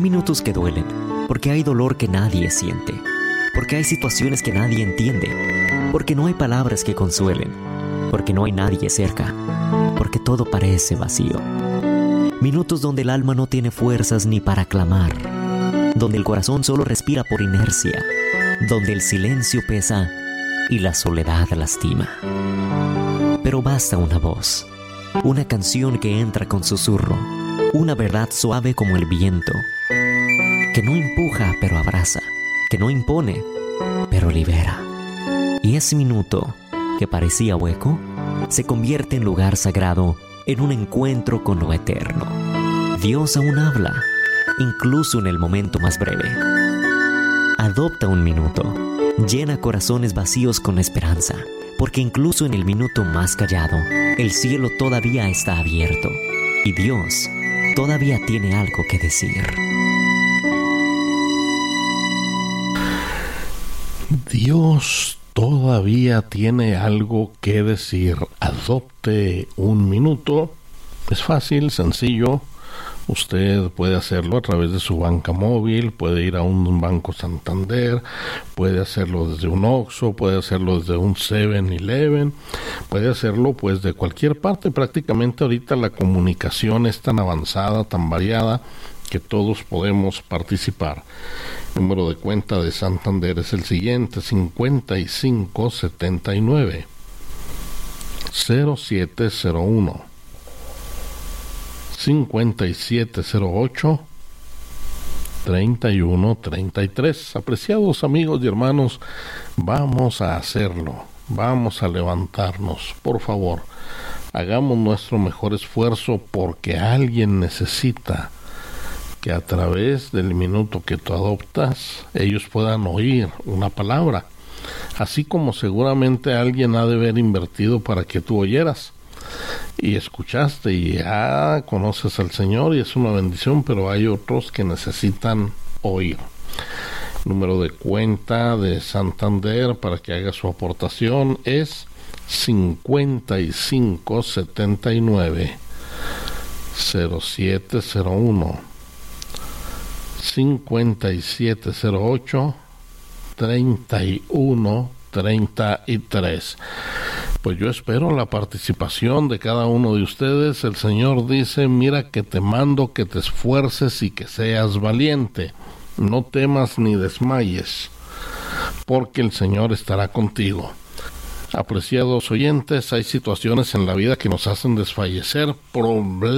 minutos que duelen, porque hay dolor que nadie siente, porque hay situaciones que nadie entiende, porque no hay palabras que consuelen, porque no hay nadie cerca, porque todo parece vacío. Minutos donde el alma no tiene fuerzas ni para clamar, donde el corazón solo respira por inercia, donde el silencio pesa y la soledad lastima. Pero basta una voz, una canción que entra con susurro, una verdad suave como el viento, que no empuja pero abraza, que no impone pero libera. Y ese minuto, que parecía hueco, se convierte en lugar sagrado, en un encuentro con lo eterno. Dios aún habla, incluso en el momento más breve. Adopta un minuto, llena corazones vacíos con esperanza, porque incluso en el minuto más callado, el cielo todavía está abierto y Dios todavía tiene algo que decir. Dios todavía tiene algo que decir. Adopte un minuto. Es fácil, sencillo. Usted puede hacerlo a través de su banca móvil, puede ir a un Banco Santander, puede hacerlo desde un Oxxo, puede hacerlo desde un 7-Eleven, puede hacerlo pues de cualquier parte. Prácticamente ahorita la comunicación es tan avanzada, tan variada, que todos podemos participar. El número de cuenta de Santander es el siguiente: 5579 0701 5708 3133. Apreciados amigos y hermanos, vamos a hacerlo, vamos a levantarnos. Por favor, hagamos nuestro mejor esfuerzo, porque alguien necesita que a través del minuto que tú adoptas, ellos puedan oír una palabra, así como seguramente alguien ha de haber invertido para que tú oyeras y escuchaste y ya conoces al Señor y es una bendición, pero hay otros que necesitan oír. Número de cuenta de Santander para que haga su aportación es 5579 0701 5708 3133. Pues yo espero la participación de cada uno de ustedes. El Señor dice: mira que te mando que te esfuerces y que seas valiente. No temas ni desmayes, porque el Señor estará contigo. Apreciados oyentes, hay situaciones en la vida que nos hacen desfallecer, problemas